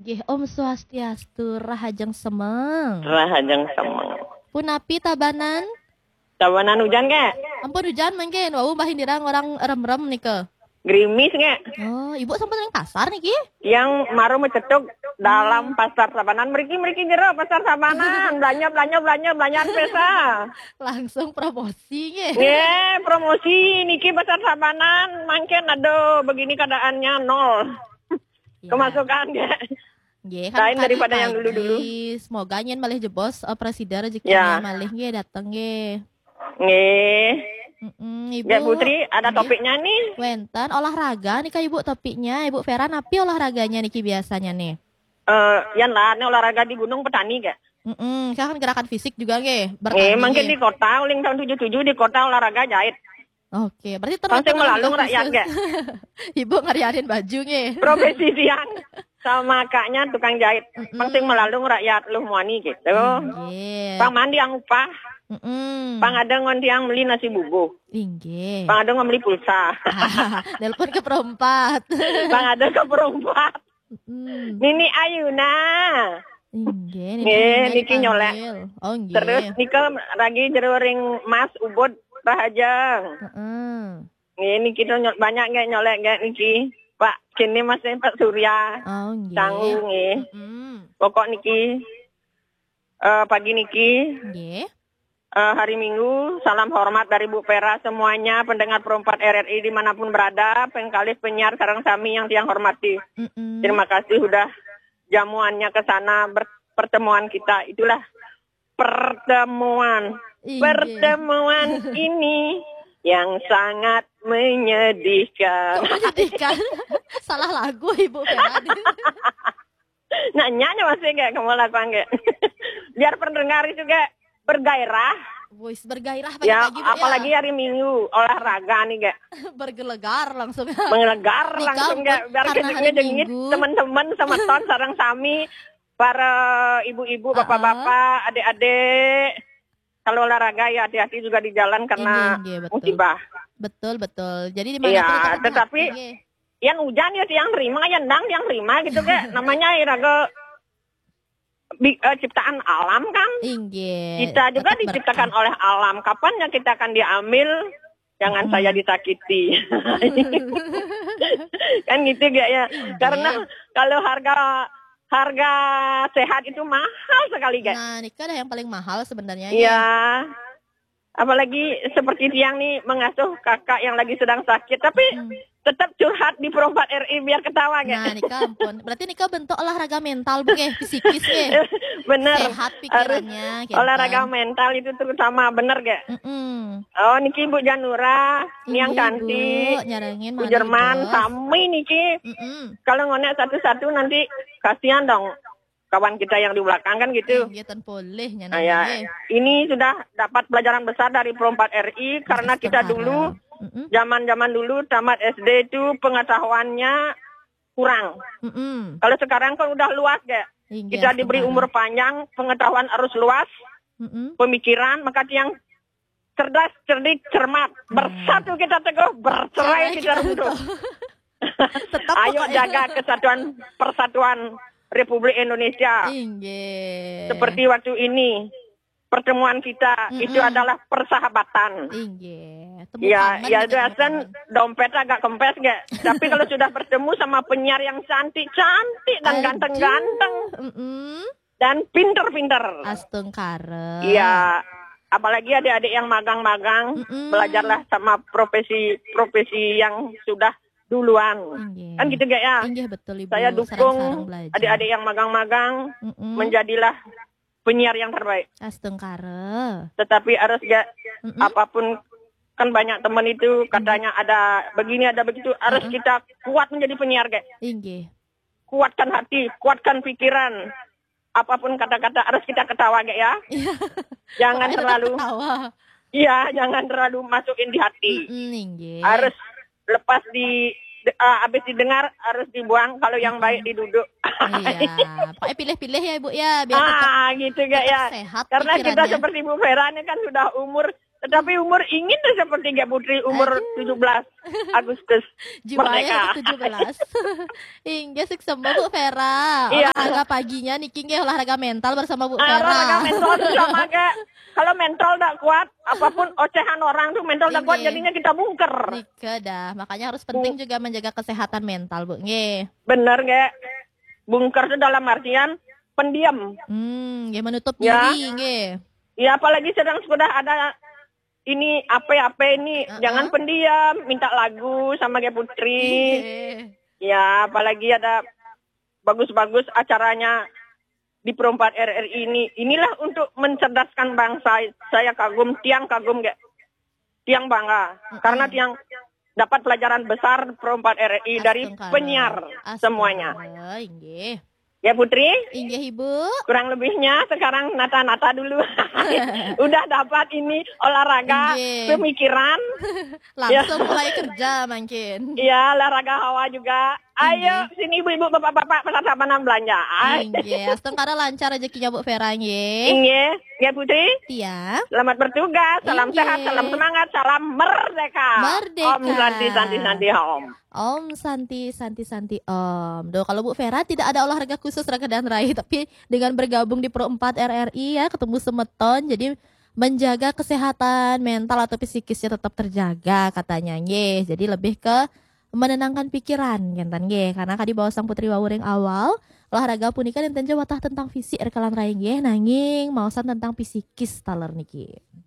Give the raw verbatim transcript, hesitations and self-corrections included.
Gih, Om Swastiastu, Rahajeng Semeng. Rahajeng Semeng. Punapi tabanan? Tabanan hujan nggak? Ampun hujan mungkin. Wau bahin dirang orang rem-rem nih ke. Gerimis nggak? Oh, ibu sempat yang pasar nih ki? Yang maru mencetuk dalam pasar Tabanan. Meriki-meriki jero pasar Tabanan. Belanja, belanja, belanja, belanja pesa. Langsung promosi ya? Yeah, promosi niki pasar Tabanan. Mungkin aduh begini keadaannya nol. Ya. Kemasukan ya. Ye, kan lain daripada yang dulu-dulu. Semoga nyen malih jebos uh, presiden rezekinya ya. Malih ye dateng ye. Nggih. Mm-mm, Ibu ya Putri, ada topiknya nih. Wenten olahraga nih Kak Ibu topiknya. Ibu Vera napi olahraganya nih biasanya nih? Eh, uh, yan lah, olahraga di Gunung Petani gak? Mm-mm, kan gerakan fisik juga nge. Eh, mungkin di kota, uling tahun tujuh tujuh di kota olahraga jahit. Oke, berarti terus melalung rakyat gak? Ibu ngeriarin baju nge. Profesi siang sama kaknya tukang jahit. Penting melalung rakyat lu muani gitu. Yeah. Pang mandi yang upah. Mm-mm. Pang ada ngon tiang beli nasi bubuk. Inggih. Pang ada ngon beli pulsa. Nelpon ke perempat. Pang ada ke perempat. Mm. Nini Ayuna. Inggih. Nggih, niki nyolek. Oh nggih. Terus nika lagi jeruring Mas Ubud Rahajeng. Heeh. Nggih niki banyak nggak nyolek nggak niki. Pak, kini masih Pak Surya. Oh nggih. Canggung nggih. Mm. Pokok niki uh, pagi niki. Nggih. Uh, hari Minggu, salam hormat dari Bu Vera semuanya, pendengar perempat R R I dimanapun berada, pengkalis penyiar sareng sami yang tiang hormati. Mm-mm. Terima kasih sudah jamuannya ke sana, pertemuan kita. Itulah pertemuan. Iye. Pertemuan ini yang sangat menyedihkan. Kok menyedihkan? Salah lagu Ibu Vera. Nah, nyanyi masih gak kamu lakukan gak? Biar pendengar juga bergairah. Voice bergairah ya, pagi, apalagi ya. hari Minggu olahraga nih gak? Bergelegar langsung. Bergelegar langsung gak? Biar kita jengit teman-teman sama ton sarang sami, para ibu-ibu, bapak-bapak, adik-adik. Kalau olahraga ya hati-hati juga di jalan karena musibah. Betul betul. Jadi di mana ya, tetapi yang hujan ya yang terima, yang dang yang terima gitu gak? Namanya iraga Uh, ciptaan alam kan. Inggih. Kita juga diciptakan oleh alam. Kapannya kita akan diambil? Jangan hmm. saya disakiti. Kan gitu gak ya? Inggih. Karena kalau harga harga sehat itu mahal sekali gak? Nah, ini kan yang paling mahal sebenarnya. Iya. Ya. Apalagi seperti tiang nih mengasuh kakak yang lagi sedang sakit, tapi hmm. tetap curhat di perempat R I biar ketawa gak? Nah, Nika ampun. Berarti Nika bentuk olahraga mental bu ya, psikis ya. Bener. Sehat pikirannya. Harus olahraga mental itu terutama, bener gak? Mm-mm. Oh, niki Ibu Janura, ini yang cantik. Nyarangin Bu Jerman, sami niki. Kalau ngonek satu-satu nanti kasihan dong. Kawan kita yang di belakang kan gitu. Iya, boleh nah, ya. Ini sudah dapat pelajaran besar dari perempat R I karena kita dulu zaman-zaman dulu tamat S D itu pengetahuannya kurang. Mm-mm. Kalau sekarang kan udah luas gak? Iya, kita diberi umur panjang, pengetahuan harus luas, Mm-mm. pemikiran, maka yang cerdas, cerdik, cermat, mm. bersatu kita teguh, bercerai kita runtuh. Ayo jaga kesatuan persatuan Republik Indonesia. Inge. Seperti waktu ini pertemuan kita mm-mm. itu adalah persahabatan. Inge. Ya, ya dosen dompet agak kempes gak? Tapi kalau sudah bertemu sama penyiar yang cantik-cantik dan ganteng-ganteng dan pinter-pinter. Astungkare. Iya. Apalagi adik-adik yang magang-magang, mm-mm. belajarlah sama profesi-profesi yang sudah duluan. Inge. Kan gitu gak ya? Inge, betul, Ibu. Saya dukung adik-adik yang magang-magang mm-mm. menjadilah penyiar yang terbaik. Astungkare. Tetapi harus gak mm-mm. apapun, kan banyak teman itu katanya mm. ada begini ada begitu, harus mm-mm. kita kuat menjadi penyiar gak? Inge. Kuatkan hati, kuatkan pikiran. Apapun kata-kata harus kita ketawa gak ya? Jangan terlalu Iya, jangan terlalu masukin di hati. Mm-mm, harus lepas di uh, habis didengar harus dibuang, kalau yang baik diduduk. Iya, Pak pilih-pilih ya Ibu ya biar ah, tetap, gitu gak ya? Sehat karena pikirannya. Kita seperti Bu Vera ini kan sudah umur Tetapi umur ingin tuh seperti Gak Putri umur Aduh. tujuh belas Agustus Jiwanya merdeka. tujuh belas. Hingga semua Bu Vera. Iya. Olahraga paginya niki nggih olahraga mental bersama Bu Ah, Vera. olahraga mental tuh sama kayak kalau mental tak kuat, apapun ocehan orang tuh mental tak kuat Iya. jadinya kita bungker. Nike dah. Makanya harus penting juga menjaga kesehatan mental, Bu. Nggih. Bener gak? Bungker itu dalam artian pendiam. Hmm, nggih menutup Ya. diri, nggih. Ya apalagi sedang sudah ada ini apa-apa ini, Uh-uh. jangan pendiam, minta lagu sama Gak Putri. Nggih. Ya apalagi ada bagus-bagus acaranya di Perempat R R I ini. Inilah untuk mencerdaskan bangsa. Saya kagum, tiang kagum gak? Tiang bangga. Uh-uh. Karena tiang dapat pelajaran besar Perempat R R I dari Astungkara. penyiar semuanya. Astungkara, nggih. Ya Putri, Inggih Ibu. kurang lebihnya sekarang nata-nata dulu. Udah dapat ini olahraga, Nggih. pemikiran. Langsung mulai kerja makin. Iya, olahraga hawa juga. Ayo sini ibu-ibu, bapak-bapak, peserta panam belanja. Inggih, astungkara lancar rezekinya Bu Vera nggih. Inggih, ya Putri. Iya. Selamat bertugas, salam Inggih. sehat, salam semangat, salam merdeka. Merdeka. Om Santi, Santi, Santi, Om. Om Santi, Santi, Santi, Om. Duh, kalau Bu Vera tidak ada olahraga khusus raga dan rai, tapi dengan bergabung di Pro empat R R I ya, ketemu semeton, jadi menjaga kesehatan mental atau psikisnya tetap terjaga katanya nggih. Jadi lebih ke menenangkan pikiran genten nggih, karena kadi bawa sang putri wawuring awal olahraga punika dan tenjo watah tentang fisik rekalan rai nggih, nanging mausan tentang psikis taler niki.